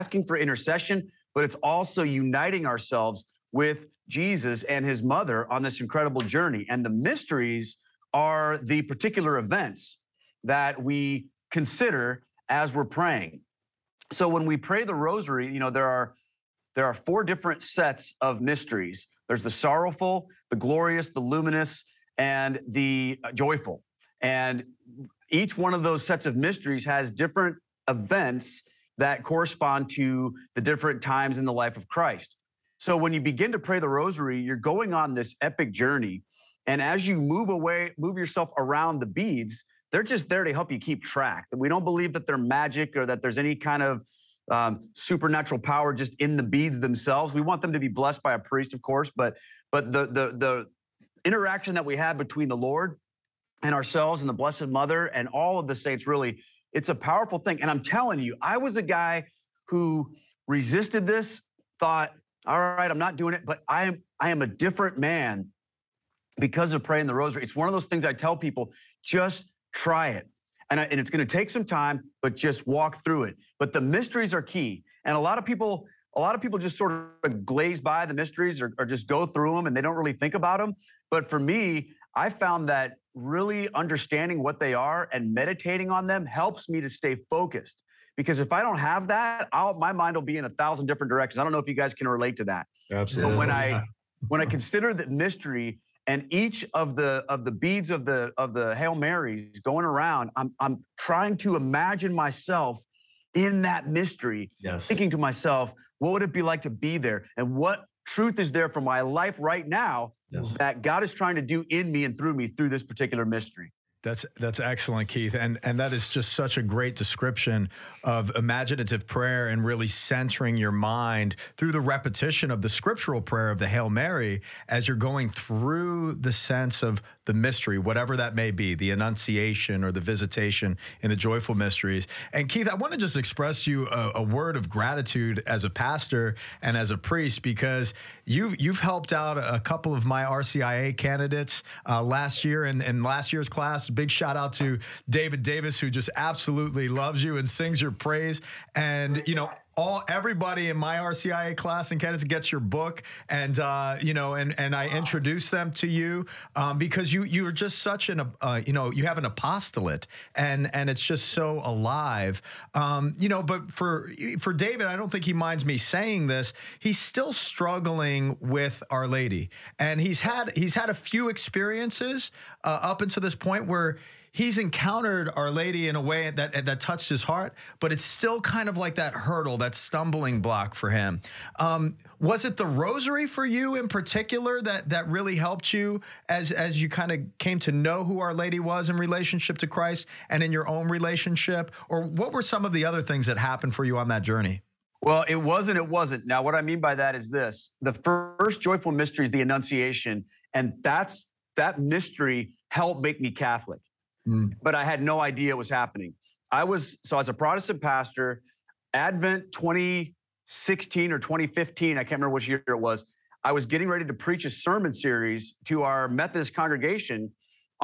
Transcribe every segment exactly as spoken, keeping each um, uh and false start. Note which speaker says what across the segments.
Speaker 1: asking for intercession, but it's also uniting ourselves with Jesus and his mother on this incredible journey. And the mysteries are the particular events that we consider as we're praying. So when we pray the rosary, you know, there are there are four different sets of mysteries. There's the sorrowful, the glorious, the luminous, and the joyful. And each one of those sets of mysteries has different events that correspond to the different times in the life of Christ. So when you begin to pray the rosary, you're going on this epic journey. And as you move away, move yourself around the beads, they're just there to help you keep track. We don't believe that they're magic or that there's any kind of um, supernatural power just in the beads themselves. We want them to be blessed by a priest, of course, but but the the the interaction that we have between the Lord and ourselves and the Blessed Mother and all of the saints, really, it's a powerful thing. And I'm telling you, I was a guy who resisted this, thought, all right, I'm not doing it, but I am I am a different man because of praying the rosary. It's one of those things I tell people, just try it. And, I, and it's going to take some time, but just walk through it. But the mysteries are key. And a lot of people, a lot of people just sort of glaze by the mysteries or, or just go through them and they don't really think about them. But for me, I found that really understanding what they are and meditating on them helps me to stay focused. Because if I don't have that, I'll, my mind will be in a thousand different directions. I don't know if you guys can relate to that.
Speaker 2: Absolutely.
Speaker 1: But when I when I consider the mystery and each of the of the beads of the of the Hail Marys going around, I'm I'm trying to imagine myself in that mystery,
Speaker 2: yes.
Speaker 1: thinking to myself, what would it be like to be there? And what truth is there for my life right now yes. that God is trying to do in me and through me through this particular mystery?
Speaker 3: That's that's excellent, Keith. And and that is just such a great description of imaginative prayer and really centering your mind through the repetition of the scriptural prayer of the Hail Mary as you're going through the sense of the mystery, whatever that may be, the Annunciation or the Visitation in the joyful mysteries. And Keith, I want to just express to you a, a word of gratitude as a pastor and as a priest, because you've you've helped out a couple of my R C I A candidates uh, last year in, in last year's class. Big shout out to David Davis, who just absolutely loves you and sings your praise. And, you know, all everybody in my R C I A class in Canada gets your book, and uh, you know, and and I introduce them to you um, because you you are just such an uh, you know you have an apostolate, and and it's just so alive, um, you know. But for for David, I don't think he minds me saying this. He's still struggling with Our Lady, and he's had he's had a few experiences uh, up until this point where he's encountered Our Lady in a way that that touched his heart, but it's still kind of like that hurdle, that stumbling block for him. Um, was it the rosary for you in particular that that really helped you as as you kind of came to know who Our Lady was in relationship to Christ and in your own relationship? Or what were some of the other things that happened for you on that journey?
Speaker 1: Well, it wasn't, it wasn't. Now, what I mean by that is this. The first joyful mystery is the Annunciation, and that's that mystery helped make me Catholic. Mm. But I had no idea it was happening. I was, so as a Protestant pastor, Advent twenty sixteen or twenty fifteen, I can't remember which year it was, I was getting ready to preach a sermon series to our Methodist congregation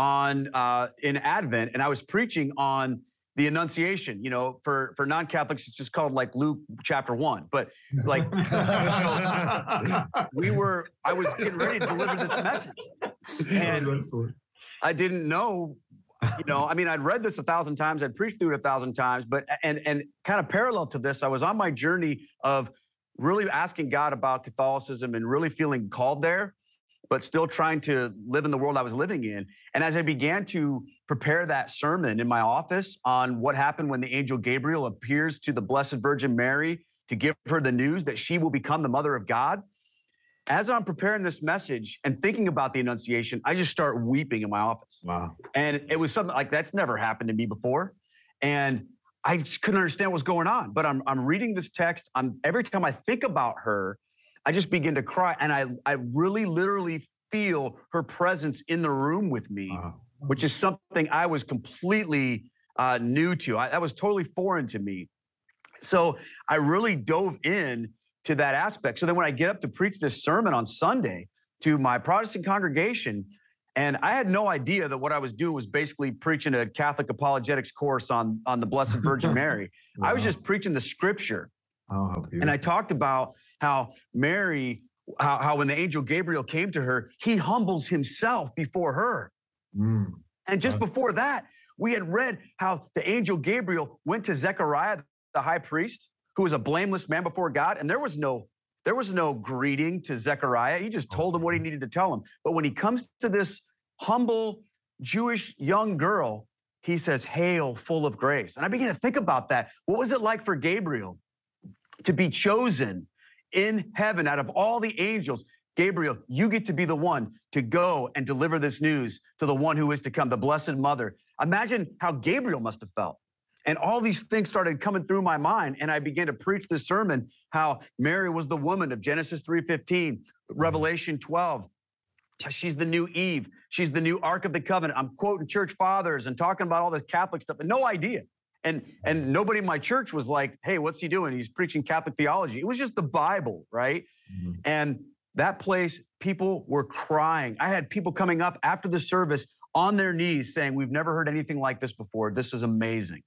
Speaker 1: on uh, in Advent, and I was preaching on the Annunciation. You know, for, for non-Catholics, it's just called like Luke chapter one. But like, you know, we were, I was getting ready to deliver this message. And I didn't know, you know, I mean, I'd read this a thousand times, I'd preached through it a thousand times, but, and, and kind of parallel to this, I was on my journey of really asking God about Catholicism and really feeling called there, but still trying to live in the world I was living in. And as I began to prepare that sermon in my office on what happened when the angel Gabriel appears to the Blessed Virgin Mary to give her the news that she will become the mother of God, as I'm preparing this message and thinking about the Annunciation, I just start weeping in my office.
Speaker 2: Wow.
Speaker 1: And it was something like that's never happened to me before. And I just couldn't understand what's going on. But I'm I'm reading this text. I'm every time I think about her, I just begin to cry. And I I really literally feel her presence in the room with me, wow. which is something I was completely uh, new to. I, that was totally foreign to me. So I really dove in to that aspect. So then when I get up to preach this sermon on Sunday to my Protestant congregation, and I had no idea that what I was doing was basically preaching a Catholic apologetics course on, on the Blessed Virgin Mary. Wow. I was just preaching the scripture.
Speaker 3: Oh, how beautiful.
Speaker 1: And I talked about how Mary, how, how when the angel Gabriel came to her, he humbles himself before her.
Speaker 3: Mm.
Speaker 1: And just
Speaker 3: Wow.
Speaker 1: before that, we had read how the angel Gabriel went to Zechariah, the high priest, who was a blameless man before God, and there was no there was no greeting to Zechariah. He just told him what he needed to tell him. But when he comes to this humble Jewish young girl, he says, "Hail, full of grace." And I began to think about that. What was it like for Gabriel to be chosen in heaven out of all the angels? Gabriel, you get to be the one to go and deliver this news to the one who is to come, the Blessed Mother. Imagine how Gabriel must have felt. And all these things started coming through my mind, and I began to preach this sermon, how Mary was the woman of Genesis three fifteen, Revelation twelve. She's the new Eve. She's the new Ark of the Covenant. I'm quoting church fathers and talking about all this Catholic stuff, and no idea. And, and nobody in my church was like, "Hey, what's he doing? He's preaching Catholic theology." It was just the Bible, right? Mm-hmm. And that place, people were crying. I had people coming up after the service on their knees saying, "We've never heard anything like this before. This is amazing."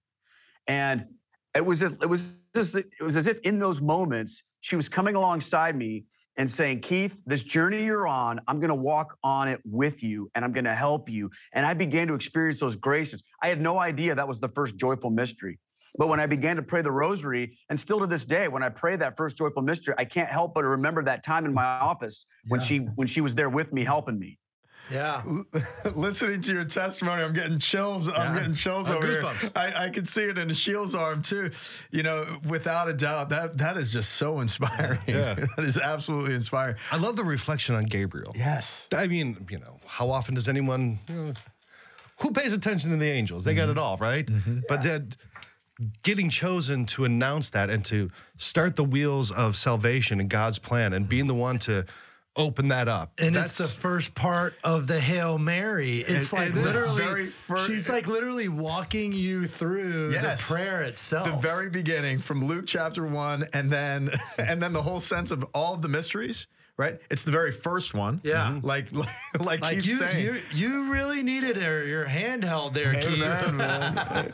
Speaker 1: And it was, it was just, it was as if in those moments, she was coming alongside me and saying, "Keith, this journey you're on, I'm going to walk on it with you, and I'm going to help you." And I began to experience those graces. I had no idea that was the first joyful mystery. But when I began to pray the rosary, and still to this day, when I pray that first joyful mystery, I can't help but remember that time in my office when
Speaker 3: Yeah.
Speaker 1: she when she was there with me, helping me.
Speaker 2: Yeah.
Speaker 3: Listening to your testimony, I'm getting chills. I'm
Speaker 2: Yeah.
Speaker 3: getting chills
Speaker 2: Uh,
Speaker 3: over
Speaker 2: goosebumps.
Speaker 3: here. I, I can see it in Shield's arm too. You know, without a doubt, that that is just so inspiring.
Speaker 2: Yeah.
Speaker 3: That is absolutely inspiring.
Speaker 2: I love the reflection on Gabriel.
Speaker 3: Yes.
Speaker 2: I mean, you know, how often does anyone, you know, who pays attention to the angels? They got it all, right?
Speaker 3: Mm-hmm.
Speaker 2: But then getting chosen to announce that and to start the wheels of salvation and God's plan and being the one to open that up.
Speaker 4: And
Speaker 2: That's
Speaker 4: it's the first part of the Hail Mary. It's
Speaker 3: It-
Speaker 4: like
Speaker 3: it is
Speaker 4: literally,
Speaker 3: very fir-
Speaker 4: she's like literally walking you through
Speaker 3: Yes.
Speaker 4: the prayer itself.
Speaker 3: The very beginning from Luke chapter one, and then and then the whole sense of all of the mysteries, right? It's the very first one.
Speaker 4: Yeah. Mhm.
Speaker 3: Like like, like,
Speaker 4: like
Speaker 3: he's
Speaker 4: you,
Speaker 3: saying.
Speaker 4: you, you really needed your, your handheld there, Keith.
Speaker 3: Amen, man.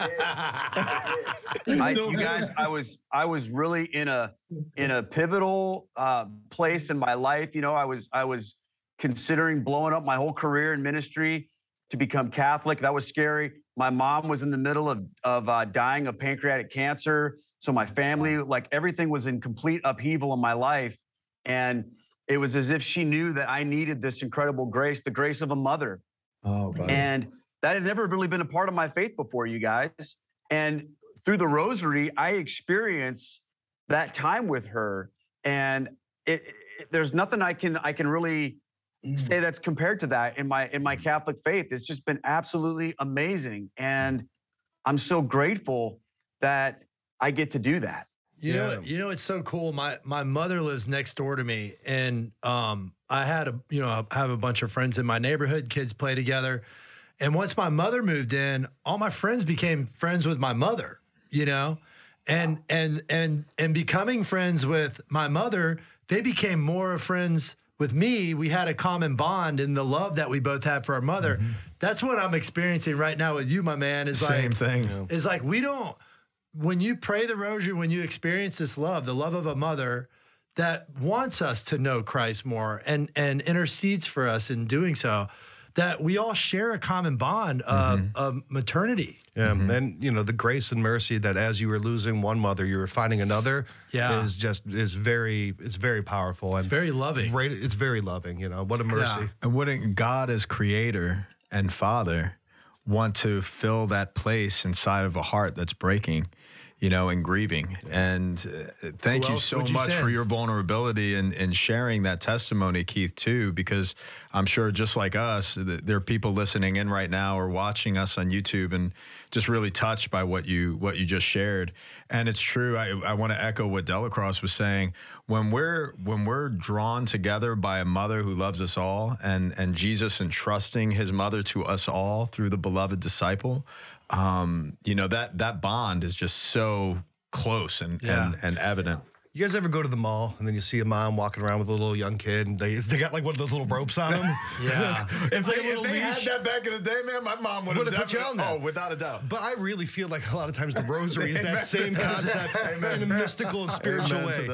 Speaker 1: I, you guys, I was I was really in a in a pivotal uh, place in my life. You know, I was I was considering blowing up my whole career in ministry to become Catholic. That was scary. My mom was in the middle of of uh, dying of pancreatic cancer, so my family, like everything, was in complete upheaval in my life, and it was as if she knew that I needed this incredible grace, the grace of a mother.
Speaker 3: Oh, buddy.
Speaker 1: And that had never really been a part of my faith before, you guys. And through the rosary, I experienced that time with her. And it, it, there's nothing I can I can really say that's compared to that in my in my Catholic faith. It's just been absolutely amazing. And I'm so grateful that I get to do that.
Speaker 4: You
Speaker 2: Yeah.
Speaker 4: know, you know, it's so cool. My my mother lives next door to me, and um, I had a you know I have a bunch of friends in my neighborhood. Kids play together, and once my mother moved in, all my friends became friends with my mother. You know, and and and and becoming friends with my mother, they became more friends with me. We had a common bond in the love that we both had for our mother.
Speaker 3: Mm-hmm.
Speaker 4: That's what I'm experiencing right now with you, my man. Is
Speaker 3: Same
Speaker 4: like
Speaker 3: thing.
Speaker 4: is like we don't. When you pray the rosary, when you experience this love, the love of a mother that wants us to know Christ more and and intercedes for us in doing so, that we all share a common bond of,
Speaker 3: Mm-hmm.
Speaker 4: of maternity.
Speaker 2: Yeah, and you know the grace and mercy that as you were losing one mother, you were finding another.
Speaker 4: Yeah.
Speaker 2: is just is very it's very powerful and
Speaker 4: It's very loving.
Speaker 2: Great, it's very loving. You know what a mercy.
Speaker 4: Yeah.
Speaker 3: And wouldn't God as creator and father want to fill that place inside of a heart that's breaking, you know, and grieving? And uh, thank
Speaker 4: Who
Speaker 3: you
Speaker 4: else
Speaker 3: so
Speaker 4: would you
Speaker 3: much
Speaker 4: send?
Speaker 3: for your vulnerability and, and sharing that testimony, Keith, too, because I'm sure just like us, th- there are people listening in right now or watching us on YouTube and just really touched by what you what you just shared. And it's true. I, I want to echo what Delacroix was saying. When we're when we're drawn together by a mother who loves us all, and and Jesus entrusting his mother to us all through the beloved disciple, um, you know, that that bond is just so close and
Speaker 4: Yeah.
Speaker 3: and, and evident.
Speaker 2: You guys ever go to the mall and then you see a mom walking around with a little young kid and they they got like one of those little ropes on them?
Speaker 4: Yeah.
Speaker 2: It's like a
Speaker 3: If
Speaker 2: little
Speaker 3: they
Speaker 2: leash.
Speaker 3: had that back in the day, man, my mom would have
Speaker 2: Would have put you
Speaker 3: definitely-
Speaker 2: on that.
Speaker 3: Oh, without a doubt.
Speaker 2: But I really feel like a lot of times the rosary is that
Speaker 3: Amen.
Speaker 2: same concept in a mystical and spiritual
Speaker 3: Amen to
Speaker 2: way.